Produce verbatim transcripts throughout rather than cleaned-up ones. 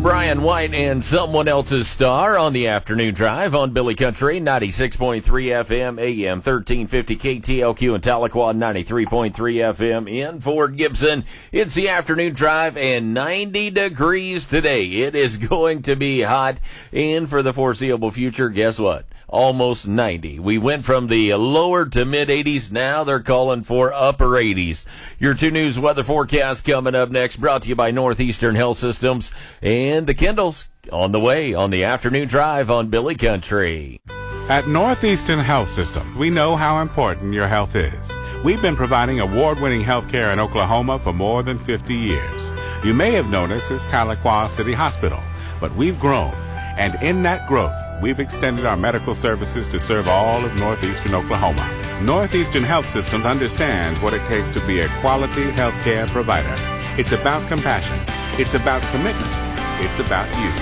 Brian White and Someone Else's Star on the afternoon drive on Billy Country, ninety-six point three F M, A M thirteen fifty K T L Q in Tahlequah, ninety-three point three F M in Fort Gibson. It's the afternoon drive and ninety degrees today. It is going to be hot, and for the foreseeable future, guess what? Almost ninety. We went from the lower to mid eighties. Now they're calling for upper eighties. Your two News weather forecast coming up next, brought to you by Northeastern Health Systems and the Kindles on the way on the afternoon drive on Billy Country. At Northeastern Health System, we know how important your health is. We've been providing award-winning health care in Oklahoma for more than fifty years. You may have noticed it's Tahlequah City Hospital, but we've grown, and in that growth, we've extended our medical services to serve all of northeastern Oklahoma. Northeastern Health Systems understands what it takes to be a quality health care provider. It's about compassion. It's about commitment. It's about you.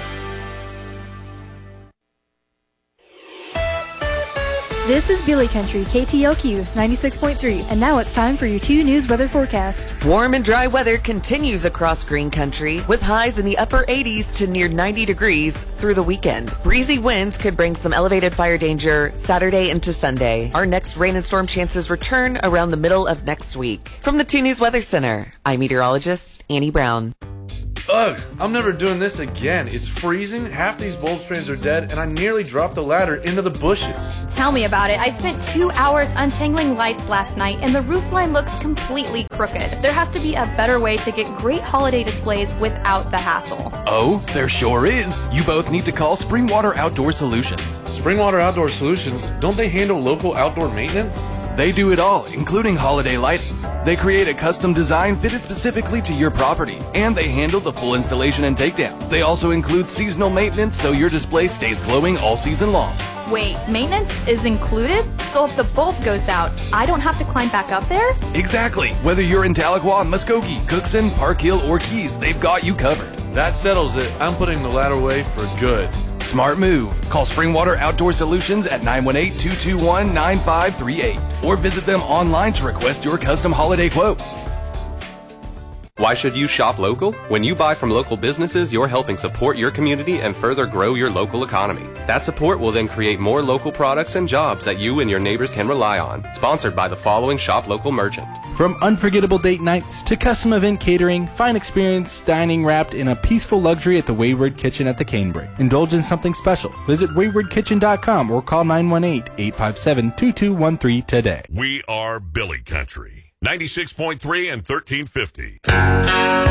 This is Billy Country, K T L Q ninety-six point three, and now it's time for your two News weather forecast. Warm and dry weather continues across Green Country, with highs in the upper eighties to near ninety degrees through the weekend. Breezy winds could bring some elevated fire danger Saturday into Sunday. Our next rain and storm chances return around the middle of next week. From the two News Weather Center, I'm meteorologist Annie Brown. Ugh, I'm never doing this again. It's freezing, half these bulb strands are dead, and I nearly dropped the ladder into the bushes. Tell me about it. I spent two hours untangling lights last night, and the roof line looks completely crooked. There has to be a better way to get great holiday displays without the hassle. Oh, there sure is. You both need to call Springwater Outdoor Solutions. Springwater Outdoor Solutions? Don't they handle local outdoor maintenance? They do it all, including holiday lighting. They create a custom design fitted specifically to your property, and they handle the full installation and takedown. They also include seasonal maintenance so your display stays glowing all season long. Wait, maintenance is included? So if the bulb goes out, I don't have to climb back up there? Exactly. Whether you're in Tahlequah, Muskogee, Cookson, Park Hill, or Keys, they've got you covered. That settles it. I'm putting the ladder away for good. Smart move. Call Springwater Outdoor Solutions at nine one eight, two two one, nine five three eight or visit them online to request your custom holiday quote. Why should you shop local? When you buy from local businesses, you're helping support your community and further grow your local economy. That support will then create more local products and jobs that you and your neighbors can rely on. Sponsored by the following Shop Local merchant. From unforgettable date nights to custom event catering, fine experience dining wrapped in a peaceful luxury at the Wayward Kitchen at the Canebrake. Indulge in something special. Visit wayward kitchen dot com or call nine one eight, eight five seven, two two one three today. We are Billy Country, ninety-six point three and thirteen fifty.